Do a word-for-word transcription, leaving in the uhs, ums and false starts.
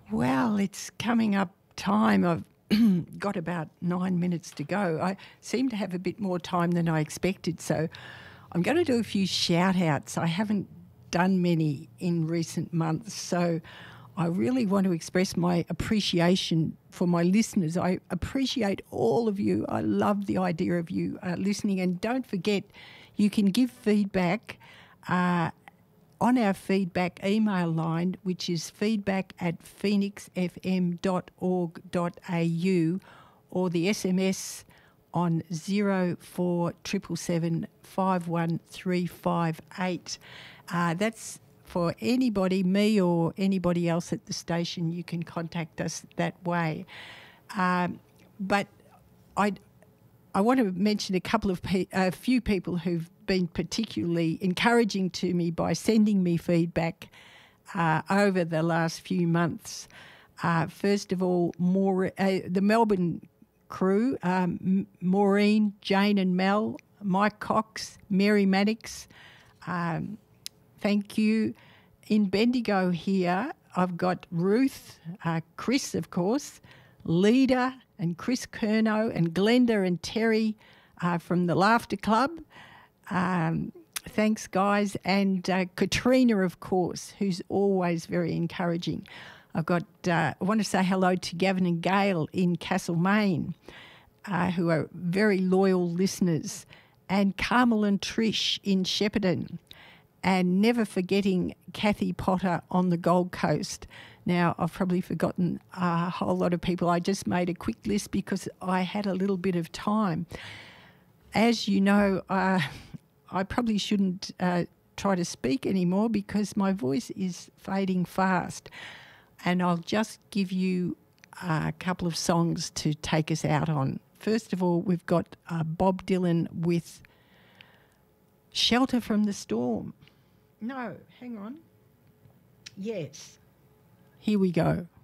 Well, it's coming up time. I've got about nine minutes to go. I seem to have a bit more time than I expected, so I'm going to do a few shout-outs. I haven't done many in recent months, so I really want to express my appreciation for my listeners. I appreciate all of you. I love the idea of you uh, listening, and don't forget, you can give feedback uh, on our feedback email line, which is feedback at phoenix f m dot org dot a u, or the S M S on zero four seven seven seven five one three five eight. Uh, that's for anybody, me or anybody else at the station. You can contact us that way. Um, but I I want to mention a couple of pe- a few people who've been particularly encouraging to me by sending me feedback uh, over the last few months. Uh, first of all, Maure- uh, the Melbourne crew, um, Maureen, Jane and Mel, Mike Cox, Mary Mannix, um, thank you. In Bendigo here, I've got Ruth, uh, Chris, of course, Leda and Chris Kerno and Glenda and Terry uh, from the Laughter Club. Um, thanks, guys. And uh, Katrina, of course, who's always very encouraging. I've got, uh, I want to say hello to Gavin and Gail in Castlemaine, uh, who are very loyal listeners, and Carmel and Trish in Shepparton, and never forgetting Kathy Potter on the Gold Coast. Now, I've probably forgotten a whole lot of people. I just made a quick list because I had a little bit of time. As you know, uh, I probably shouldn't uh, try to speak anymore because my voice is fading fast. And I'll just give you a couple of songs to take us out on. First of all, we've got uh, Bob Dylan with Shelter from the Storm. No, hang on. Yes. Here we go.